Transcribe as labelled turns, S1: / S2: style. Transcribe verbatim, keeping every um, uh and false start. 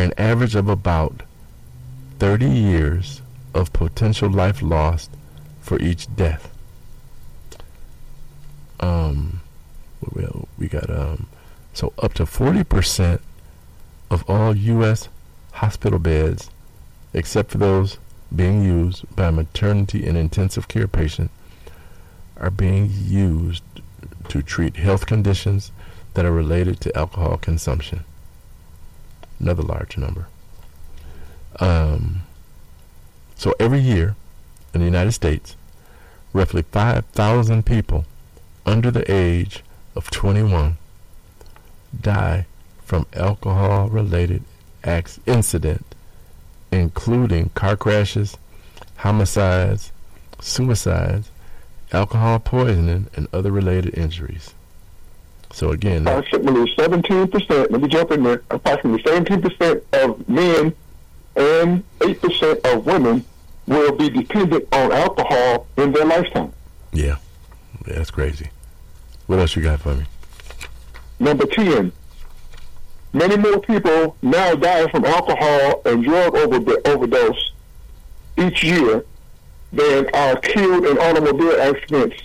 S1: an average of about thirty years of potential life lost for each death. Um, well, we got um, so up to forty percent of all U S hospital beds, except for those being used by maternity and intensive care patients, are being used to treat health conditions that are related to alcohol consumption. Another large number. Um, so every year in the United States, roughly five thousand people under the age of twenty-one die from alcohol-related acts, incident, including car crashes, homicides, suicides, alcohol poisoning, and other related injuries. So again,
S2: approximately seventeen percent, let me jump in there, approximately seventeen percent of men and eight percent of women will be dependent on alcohol in their lifetime.
S1: Yeah, yeah, that's crazy. What else you got for me?
S2: Number ten, many more people now die from alcohol and drug over- overdose each year than are killed in automobile accidents